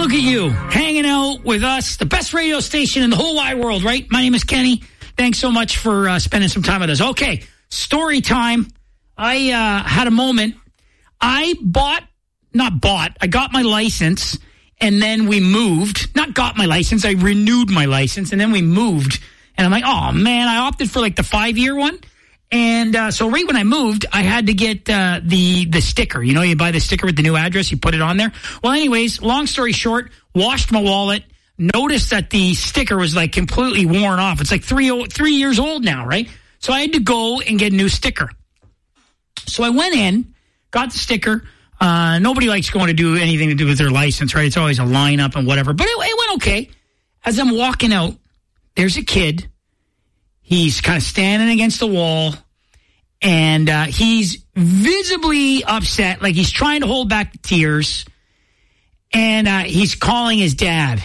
look at you, hanging out with us, the best radio station in the whole wide world, right? My name is Kenny. Thanks so much for spending some time with us. Okay, story time. I had a moment. I got my license, and then we moved. Not got my license, I renewed my license, and then we moved. And I'm like, oh, man, I opted for like the 5-year one. And so right when I moved, I had to get the sticker. You know, you buy the sticker with the new address, you put it on there. Well, anyways, long story short, washed my wallet, noticed that the sticker was like completely worn off. It's like 3 years old now, right? So I had to go and get a new sticker. So I went in, got the sticker. Nobody likes going to do anything to do with their license, right? It's always a lineup and whatever. But it went okay. As I'm walking out, there's a kid. He's kind of standing against the wall, and he's visibly upset, like he's trying to hold back the tears, and he's calling his dad.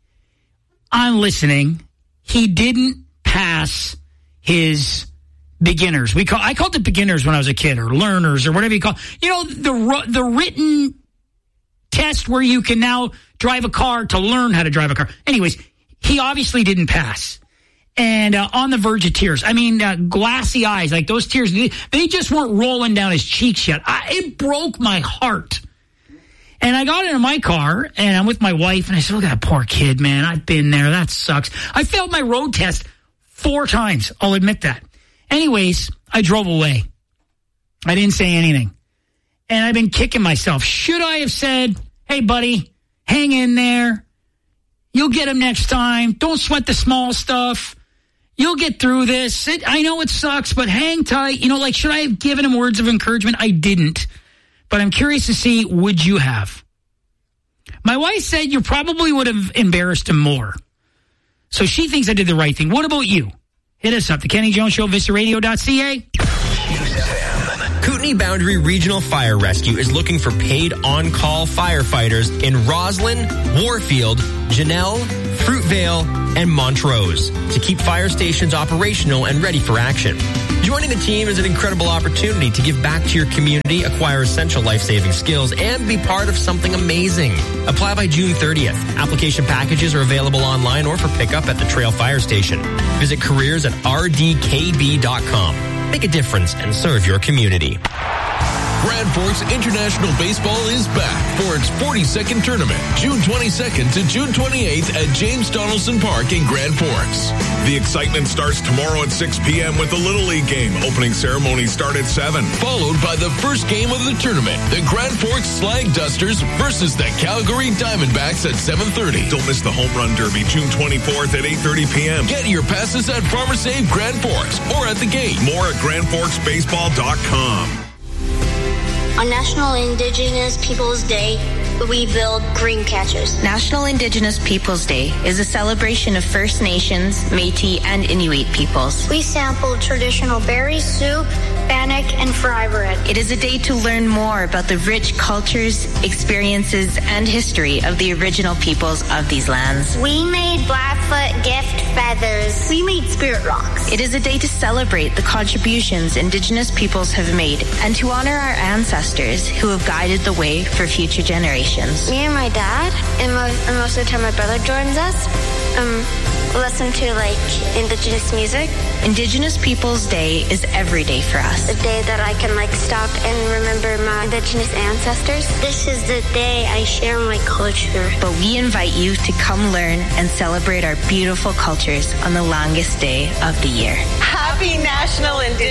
I'm listening. He didn't pass his beginners. I called it beginners when I was a kid, or learners, or whatever you call it. You know, the written test where you can now drive a car to learn how to drive a car. Anyways, he obviously didn't pass. And on the verge of tears. I mean, glassy eyes, like those tears, they just weren't rolling down his cheeks yet. It broke my heart. And I got into my car, and I'm with my wife, and I said, look at that poor kid, man. I've been there. That sucks. I failed my road test 4 times. I'll admit that. Anyways, I drove away. I didn't say anything. And I've been kicking myself. Should I have said, hey, buddy, hang in there. You'll get him next time. Don't sweat the small stuff. You'll get through this. I know it sucks, but hang tight. You know, like, should I have given him words of encouragement? I didn't. But I'm curious to see, would you have? My wife said you probably would have embarrassed him more. So she thinks I did the right thing. What about you? Hit us up. The Kenny Jones Show, VistaRadio.ca. Kootenay Boundary Regional Fire Rescue is looking for paid on-call firefighters in Roslyn, Warfield, Janelle, Fruitvale, and Montrose to keep fire stations operational and ready for action. Joining the team is an incredible opportunity to give back to your community, acquire essential life-saving skills, and be part of something amazing. Apply by June 30th. Application packages are available online or for pickup at the Trail Fire Station. Visit careers at rdkb.com. Make a difference and serve your community. Grand Forks International Baseball is back for its 42nd tournament, June 22nd to June 28th at James Donaldson Park in Grand Forks. The excitement starts tomorrow at 6 p.m. with the Little League game. Opening ceremony start at 7. Followed by the first game of the tournament, the Grand Forks Slag Dusters versus the Calgary Diamondbacks at 7:30. Don't miss the Home Run Derby, June 24th at 8:30 p.m. Get your passes at Farmer Save Grand Forks or at the gate. More at GrandForksBaseball.com. On National Indigenous Peoples Day, we build green catchers. National Indigenous Peoples Day is a celebration of First Nations, Métis, and Inuit peoples. We sample traditional berries, soup, bannock, and fry bread. It is a day to learn more about the rich cultures, experiences, and history of the original peoples of these lands. We made Blackfoot gift feathers. We made spirit rocks. It is a day to celebrate the contributions Indigenous peoples have made and to honor our ancestors who have guided the way for future generations. Me and my dad, and most of the time my brother joins us, listen to Indigenous music. Indigenous Peoples Day is every day for us. The day that I can stop and remember my Indigenous ancestors. This is the day I share my culture. But we invite you to come learn and celebrate our beautiful cultures on the longest day of the year. Happy National Indigenous